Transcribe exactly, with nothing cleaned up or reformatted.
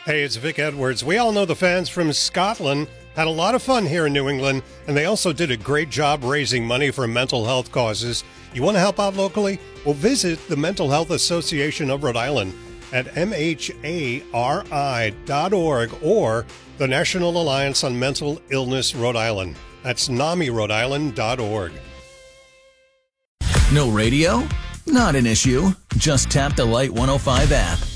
Hey, it's Vic Edwards. We all know the fans from Scotland had a lot of fun here in New England, and they also did a great job raising money for mental health causes. You want to help out locally? Well, visit the Mental Health Association of Rhode Island at M H A R I dot org or the National Alliance on Mental Illness Rhode Island. That's NAMI Rhode Island dot org. No radio? Not an issue. Just tap the Light one oh five app.